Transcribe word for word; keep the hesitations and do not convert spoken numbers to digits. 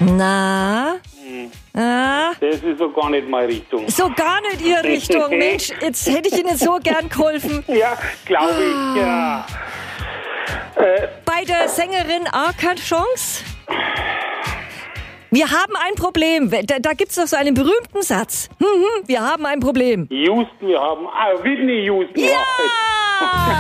Na? Ah, Das ist so gar nicht meine Richtung. so gar nicht Ihre Richtung. Mensch, jetzt hätte ich Ihnen so gern geholfen. Ja, glaube ich, ja. Äh, Bei der Sängerin auch keine Chance? Wir haben ein Problem. Da, da gibt es doch so einen berühmten Satz. Hm, hm, wir haben ein Problem. Houston, wir haben... Ah, Whitney Houston. Ja!